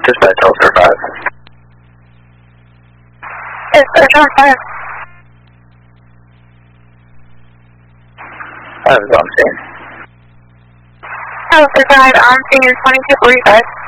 Dispatch Delta 5. Yes, John 5. I was on scene. Delta 5 on scene 2245.